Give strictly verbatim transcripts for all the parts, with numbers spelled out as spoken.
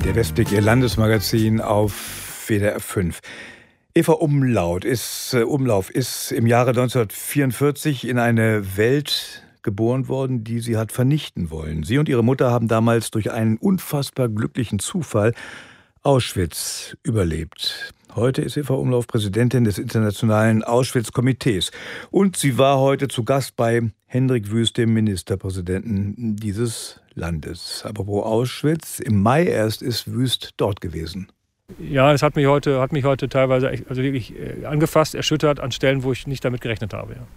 Der Westblick, Ihr Landesmagazin auf W D R fünf. Eva Umlauf ist, äh, Umlauf ist im Jahre neunzehnhundertvierundvierzig in eine Welt geboren worden, die sie hat vernichten wollen. Sie und ihre Mutter haben damals durch einen unfassbar glücklichen Zufall Auschwitz überlebt. Heute ist Eva Umlauf Präsidentin des Internationalen Auschwitz-Komitees. Und sie war heute zu Gast bei Hendrik Wüst, dem Ministerpräsidenten dieses Landes. Apropos Auschwitz, im Mai erst ist Wüst dort gewesen. Ja, es hat mich heute, hat mich heute teilweise echt, also wirklich angefasst, erschüttert an Stellen, wo ich nicht damit gerechnet habe. Ja.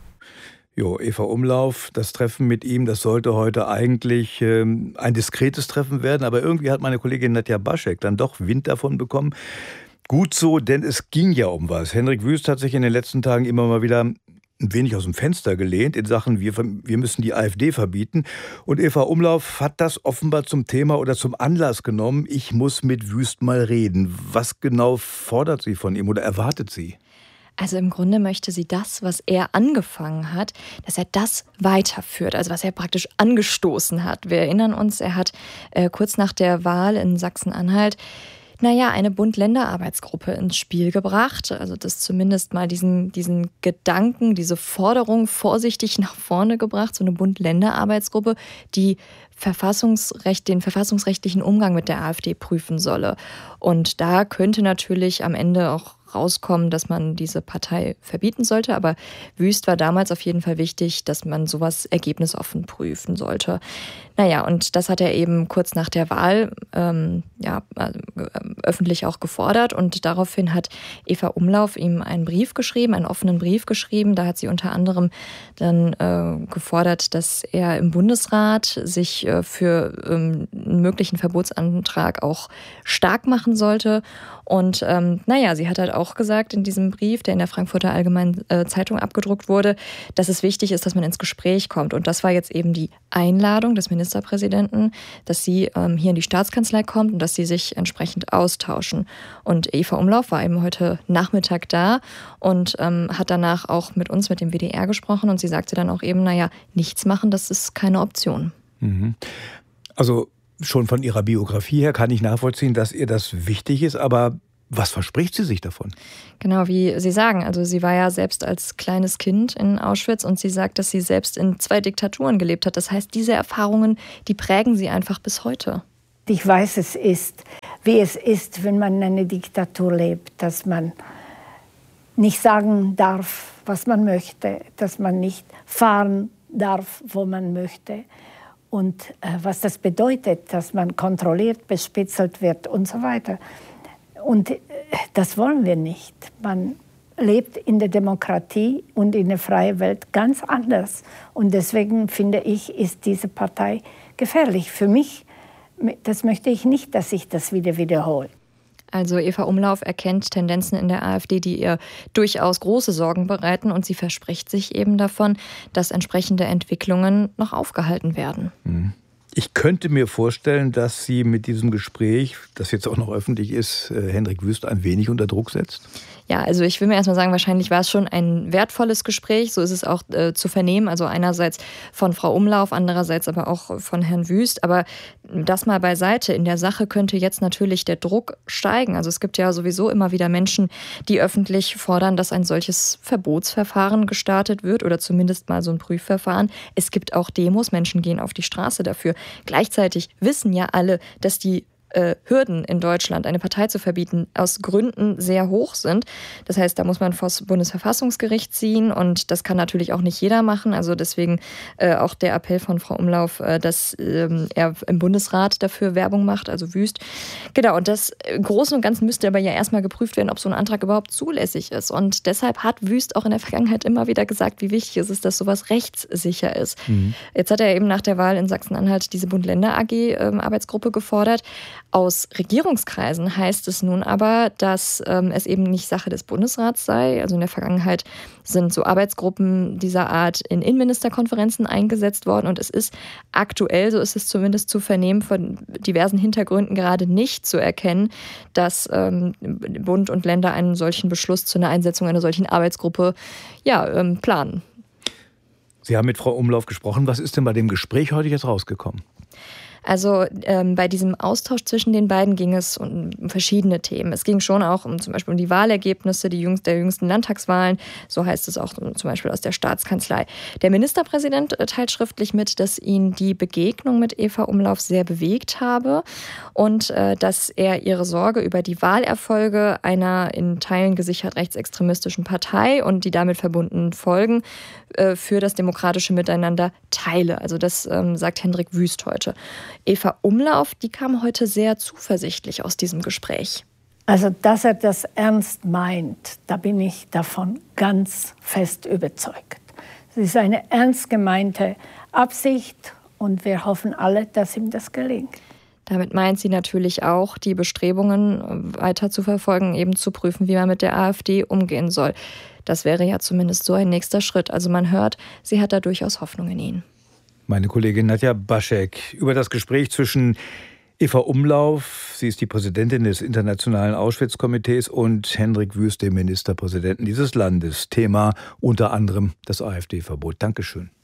Jo, Eva Umlauf, das Treffen mit ihm, das sollte heute eigentlich ähm, ein diskretes Treffen werden, aber irgendwie hat meine Kollegin Nadja Baschek dann doch Wind davon bekommen. Gut so, denn es ging ja um was. Hendrik Wüst hat sich in den letzten Tagen immer mal wieder ein wenig aus dem Fenster gelehnt in Sachen, wir, wir müssen die AfD verbieten. Und Eva Umlauf hat das offenbar zum Thema oder zum Anlass genommen, ich muss mit Wüst mal reden. Was genau fordert sie von ihm oder erwartet sie? Also im Grunde möchte sie das, was er angefangen hat, dass er das weiterführt, also was er praktisch angestoßen hat. Wir erinnern uns, er hat äh, kurz nach der Wahl in Sachsen-Anhalt naja, eine Bund-Länder-Arbeitsgruppe ins Spiel gebracht. Also das zumindest mal diesen, diesen Gedanken, diese Forderung vorsichtig nach vorne gebracht. So eine Bund-Länder-Arbeitsgruppe, die Verfassungsrecht, den verfassungsrechtlichen Umgang mit der AfD prüfen solle. Und da könnte natürlich am Ende auch rauskommen, dass man diese Partei verbieten sollte. Aber Wüst war damals auf jeden Fall wichtig, dass man sowas ergebnisoffen prüfen sollte. Naja, und das hat er eben kurz nach der Wahl ähm, ja, äh, öffentlich auch gefordert. Und daraufhin hat Eva Umlauf ihm einen Brief geschrieben, einen offenen Brief geschrieben. Da hat sie unter anderem dann äh, gefordert, dass er im Bundesrat sich äh, für ähm, einen möglichen Verbotsantrag auch stark machen sollte. Und ähm, naja, sie hat halt auch gesagt in diesem Brief, der in der Frankfurter Allgemeinen äh, Zeitung abgedruckt wurde, dass es wichtig ist, dass man ins Gespräch kommt. Und das war jetzt eben die Einladung des Ministerpräsidenten, dass sie ähm, hier in die Staatskanzlei kommt und dass sie sich entsprechend austauschen. Und Eva Umlauf war eben heute Nachmittag da und ähm, hat danach auch mit uns, mit dem W D R gesprochen. Und sie sagte dann auch eben, naja, nichts machen, das ist keine Option. Mhm. Also schon von ihrer Biografie her kann ich nachvollziehen, dass ihr das wichtig ist, aber was verspricht sie sich davon? Genau, wie Sie sagen. Also sie war ja selbst als kleines Kind in Auschwitz und sie sagt, dass sie selbst in zwei Diktaturen gelebt hat. Das heißt, diese Erfahrungen, die prägen sie einfach bis heute. Ich weiß, es ist, wie es ist, wenn man in einer Diktatur lebt, dass man nicht sagen darf, was man möchte, dass man nicht fahren darf, wo man möchte. Und äh, was das bedeutet, dass man kontrolliert, bespitzelt wird und so weiter. Und äh, das wollen wir nicht. Man lebt in der Demokratie und in der freien Welt ganz anders. Und deswegen finde ich, ist diese Partei gefährlich. Für mich, das möchte ich nicht, dass sich das wieder wiederholt. Also Eva Umlauf erkennt Tendenzen in der AfD, die ihr durchaus große Sorgen bereiten. Und sie verspricht sich eben davon, dass entsprechende Entwicklungen noch aufgehalten werden. Ich könnte mir vorstellen, dass sie mit diesem Gespräch, das jetzt auch noch öffentlich ist, Hendrik Wüst ein wenig unter Druck setzt. Ja, also ich will mir erstmal sagen, wahrscheinlich war es schon ein wertvolles Gespräch. So ist es auch äh, zu vernehmen. Also einerseits von Frau Umlauf, andererseits aber auch von Herrn Wüst. Aber das mal beiseite. In der Sache könnte jetzt natürlich der Druck steigen. Also es gibt ja sowieso immer wieder Menschen, die öffentlich fordern, dass ein solches Verbotsverfahren gestartet wird oder zumindest mal so ein Prüfverfahren. Es gibt auch Demos, Menschen gehen auf die Straße dafür. Gleichzeitig wissen ja alle, dass die Äh, Hürden in Deutschland, eine Partei zu verbieten, aus Gründen sehr hoch sind. Das heißt, da muss man vor das Bundesverfassungsgericht ziehen und das kann natürlich auch nicht jeder machen. Also deswegen äh, auch der Appell von Frau Umlauf, äh, dass ähm, er im Bundesrat dafür Werbung macht, also Wüst. Genau, und das im Großen und Ganzen müsste aber ja erstmal geprüft werden, ob so ein Antrag überhaupt zulässig ist. Und deshalb hat Wüst auch in der Vergangenheit immer wieder gesagt, wie wichtig es ist, dass sowas rechtssicher ist. Mhm. Jetzt hat er eben nach der Wahl in Sachsen-Anhalt diese Bund-Länder-A G-Arbeitsgruppe gefordert. Aus Regierungskreisen heißt es nun aber, dass ähm, es eben nicht Sache des Bundesrats sei. Also in der Vergangenheit sind so Arbeitsgruppen dieser Art in Innenministerkonferenzen eingesetzt worden. Und es ist aktuell, so ist es zumindest zu vernehmen, von diversen Hintergründen gerade nicht zu erkennen, dass ähm, Bund und Länder einen solchen Beschluss zu einer Einsetzung einer solchen Arbeitsgruppe ja, ähm, planen. Sie haben mit Frau Umlauf gesprochen. Was ist denn bei dem Gespräch heute jetzt rausgekommen? Also ähm, bei diesem Austausch zwischen den beiden ging es um verschiedene Themen. Es ging schon auch um zum Beispiel um die Wahlergebnisse die jüngst, der jüngsten Landtagswahlen. So heißt es auch zum Beispiel aus der Staatskanzlei. Der Ministerpräsident teilt schriftlich mit, dass ihn die Begegnung mit Eva Umlauf sehr bewegt habe und äh, dass er ihre Sorge über die Wahlerfolge einer in Teilen gesichert rechtsextremistischen Partei und die damit verbundenen Folgen äh, für das demokratische Miteinander teile. Also das ähm, sagt Hendrik Wüst heute. Eva Umlauf, die kam heute sehr zuversichtlich aus diesem Gespräch. Also, dass er das ernst meint, da bin ich davon ganz fest überzeugt. Es ist eine ernst gemeinte Absicht und wir hoffen alle, dass ihm das gelingt. Damit meint sie natürlich auch, die Bestrebungen weiter zu verfolgen, eben zu prüfen, wie man mit der AfD umgehen soll. Das wäre ja zumindest so ein nächster Schritt. Also man hört, sie hat da durchaus Hoffnung in ihn. Meine Kollegin Nadja Baschek über das Gespräch zwischen Eva Umlauf, sie ist die Präsidentin des Internationalen Auschwitz-Komitees, und Hendrik Wüst, dem Ministerpräsidenten dieses Landes. Thema unter anderem das AfD-Verbot. Dankeschön.